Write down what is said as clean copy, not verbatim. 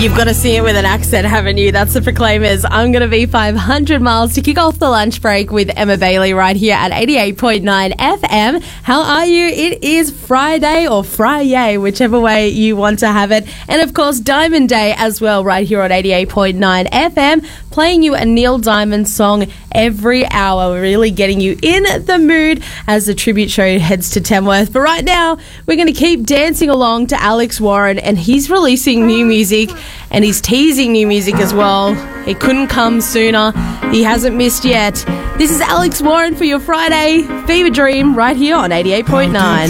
You've got to sing it with an accent, haven't you? That's the Proclaimers. I'm going to be 500 miles to kick off the lunch break with Emma Bailey right here at 88.9 FM. How are you? It is Friday or Friday, whichever way you want to have it. And of course, Diamond Day as well right here on 88.9 FM, playing you a Neil Diamond song every hour, really getting you in the mood as the tribute show heads to Tamworth. But right now, we're going to keep dancing along to Alex Warren, and he's releasing new music. And he's teasing new music as well. It couldn't come sooner. He hasn't missed yet. This is Alex Warren for your Friday Fever Dream right here on 88.9.